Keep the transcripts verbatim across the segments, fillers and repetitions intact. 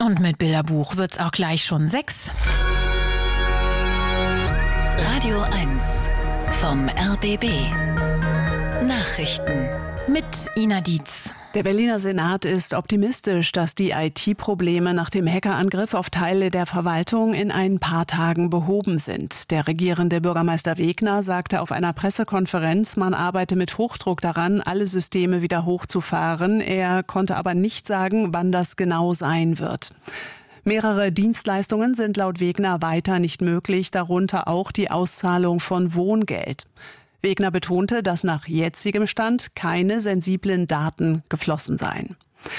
Und mit Bilderbuch wird's auch gleich schon sechs. Radio eins vom R B B. Nachrichten mit Ina Dietz. Der Berliner Senat ist optimistisch, dass die I T-Probleme nach dem Hackerangriff auf Teile der Verwaltung in ein paar Tagen behoben sind. Der regierende Bürgermeister Wegner sagte auf einer Pressekonferenz, man arbeite mit Hochdruck daran, alle Systeme wieder hochzufahren. Er konnte aber nicht sagen, wann das genau sein wird. Mehrere Dienstleistungen sind laut Wegner weiter nicht möglich, darunter auch die Auszahlung von Wohngeld. Wegner betonte, dass nach jetzigem Stand keine sensiblen Daten geflossen seien.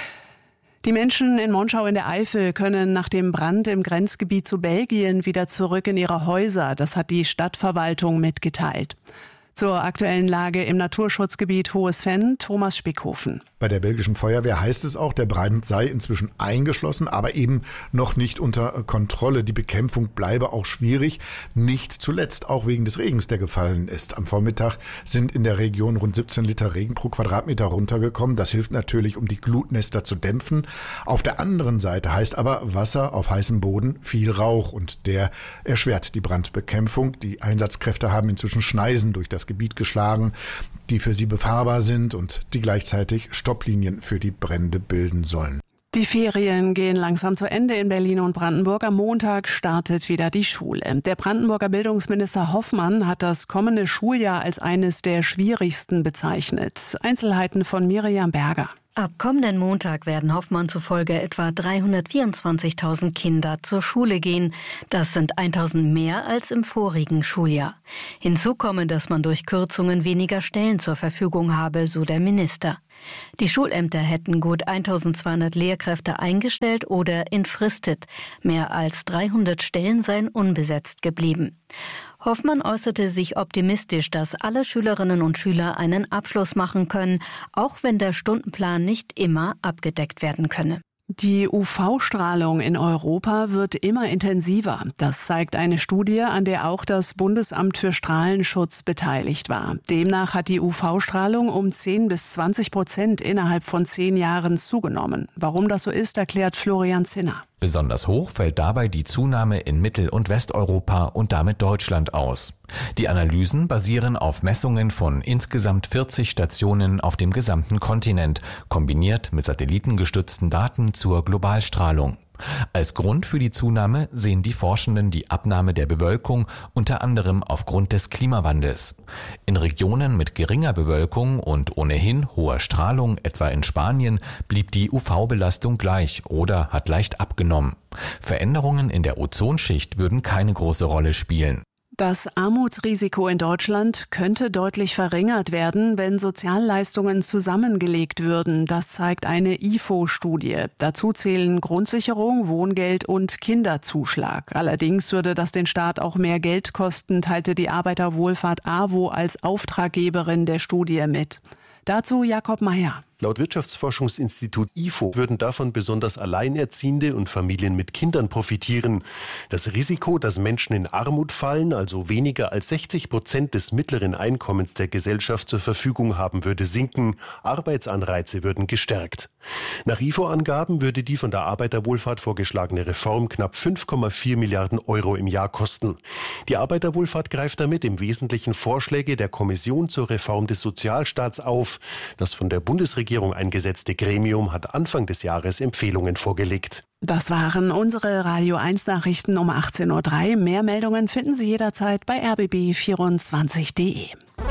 Die Menschen in Monschau in der Eifel können nach dem Brand im Grenzgebiet zu Belgien wieder zurück in ihre Häuser. Das hat die Stadtverwaltung mitgeteilt. Zur aktuellen Lage im Naturschutzgebiet Hohes Venn, Thomas Spickhofen. Bei der belgischen Feuerwehr heißt es auch, der Brand sei inzwischen eingeschlossen, aber eben noch nicht unter Kontrolle. Die Bekämpfung bleibe auch schwierig, nicht zuletzt auch wegen des Regens, der gefallen ist. Am Vormittag sind in der Region rund siebzehn Liter Regen pro Quadratmeter runtergekommen. Das hilft natürlich, um die Glutnester zu dämpfen. Auf der anderen Seite heißt aber Wasser auf heißem Boden viel Rauch und der erschwert die Brandbekämpfung. Die Einsatzkräfte haben inzwischen Schneisen durch das Gebiet geschlagen, die für sie befahrbar sind und die gleichzeitig Stopplinien für die Brände bilden sollen. Die Ferien gehen langsam zu Ende in Berlin und Brandenburg. Am Montag startet wieder die Schule. Der Brandenburger Bildungsminister Hoffmann hat das kommende Schuljahr als eines der schwierigsten bezeichnet. Einzelheiten von Miriam Berger. Ab kommenden Montag werden Hoffmann zufolge etwa dreihundertvierundzwanzigtausend Kinder zur Schule gehen. Das sind tausend mehr als im vorigen Schuljahr. Hinzu komme, dass man durch Kürzungen weniger Stellen zur Verfügung habe, so der Minister. Die Schulämter hätten gut eintausendzweihundert Lehrkräfte eingestellt oder entfristet. Mehr als dreihundert Stellen seien unbesetzt geblieben. Hoffmann äußerte sich optimistisch, dass alle Schülerinnen und Schüler einen Abschluss machen können, auch wenn der Stundenplan nicht immer abgedeckt werden könne. Die U V-Strahlung in Europa wird immer intensiver. Das zeigt eine Studie, an der auch das Bundesamt für Strahlenschutz beteiligt war. Demnach hat die U V-Strahlung um zehn bis zwanzig Prozent innerhalb von zehn Jahren zugenommen. Warum das so ist, erklärt Florian Zinner. Besonders hoch fällt dabei die Zunahme in Mittel- und Westeuropa und damit Deutschland aus. Die Analysen basieren auf Messungen von insgesamt vierzig Stationen auf dem gesamten Kontinent, kombiniert mit satellitengestützten Daten zur Globalstrahlung. Als Grund für die Zunahme sehen die Forschenden die Abnahme der Bewölkung, unter anderem aufgrund des Klimawandels. In Regionen mit geringer Bewölkung und ohnehin hoher Strahlung, etwa in Spanien, blieb die U V-Belastung gleich oder hat leicht abgenommen. Veränderungen in der Ozonschicht würden keine große Rolle spielen. Das Armutsrisiko in Deutschland könnte deutlich verringert werden, wenn Sozialleistungen zusammengelegt würden. Das zeigt eine I F O-Studie. Dazu zählen Grundsicherung, Wohngeld und Kinderzuschlag. Allerdings würde das den Staat auch mehr Geld kosten, teilte die Arbeiterwohlfahrt A W O als Auftraggeberin der Studie mit. Dazu Jakob Mayer. Laut Wirtschaftsforschungsinstitut I F O würden davon besonders Alleinerziehende und Familien mit Kindern profitieren. Das Risiko, dass Menschen in Armut fallen, also weniger als sechzig Prozent des mittleren Einkommens der Gesellschaft zur Verfügung haben, würde sinken. Arbeitsanreize würden gestärkt. Nach I F O-Angaben würde die von der Arbeiterwohlfahrt vorgeschlagene Reform knapp fünf Komma vier Milliarden Euro im Jahr kosten. Die Arbeiterwohlfahrt greift damit im Wesentlichen Vorschläge der Kommission zur Reform des Sozialstaats auf. Das von der Bundesregierung eingesetzte Gremium hat Anfang des Jahres Empfehlungen vorgelegt. Das waren unsere Radio eins Nachrichten um achtzehn Uhr drei. Mehr Meldungen finden Sie jederzeit bei r b b vierundzwanzig punkt d e.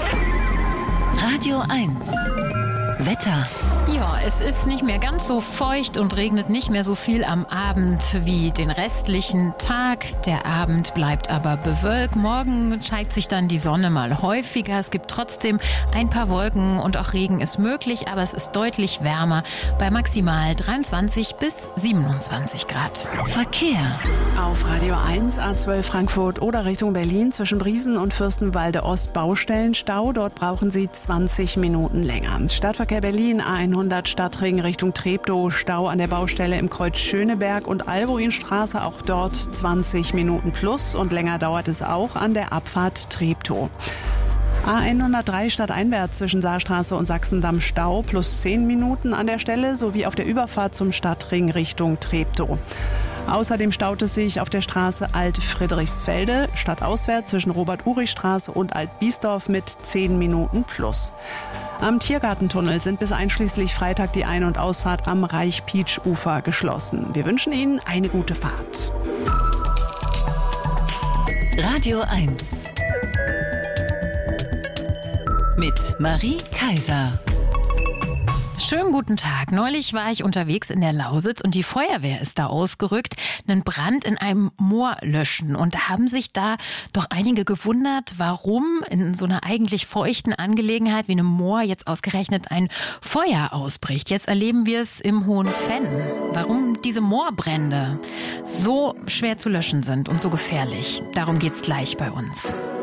Radio eins Wetter. Ja, es ist nicht mehr ganz so feucht und regnet nicht mehr so viel am Abend wie den restlichen Tag. Der Abend bleibt aber bewölkt. Morgen zeigt sich dann die Sonne mal häufiger. Es gibt trotzdem ein paar Wolken und auch Regen ist möglich, aber es ist deutlich wärmer bei maximal dreiundzwanzig bis siebenundzwanzig Grad. Verkehr. Auf Radio eins A zwölf Frankfurt oder Richtung Berlin zwischen Briesen und Fürstenwalde Ost Baustellenstau. Dort brauchen Sie zwanzig Minuten länger. Stadtverkehr Berlin A hundert Stadtring Richtung Treptow, Stau an der Baustelle im Kreuz Schöneberg und Albuinstraße, auch dort zwanzig Minuten plus und länger dauert es auch an der Abfahrt Treptow. A hundertdrei stadteinwärts zwischen Saarstraße und Sachsendamm Stau plus zehn Minuten an der Stelle sowie auf der Überfahrt zum Stadtring Richtung Treptow. Außerdem staut es sich auf der Straße Alt-Friedrichsfelde stadtauswärts zwischen Robert-Urich-Straße und Alt-Biesdorf mit zehn Minuten plus. Am Tiergartentunnel sind bis einschließlich Freitag die Ein- und Ausfahrt am Reich-Pietsch-Ufer geschlossen. Wir wünschen Ihnen eine gute Fahrt. Radio eins mit Marie Kaiser. Schönen guten Tag. Neulich war ich unterwegs in der Lausitz und die Feuerwehr ist da ausgerückt, einen Brand in einem Moor löschen. Und da haben sich da doch einige gewundert, warum in so einer eigentlich feuchten Angelegenheit wie einem Moor jetzt ausgerechnet ein Feuer ausbricht. Jetzt erleben wir es im Hohenfenn. Warum diese Moorbrände so schwer zu löschen sind und so gefährlich, darum geht's gleich bei uns.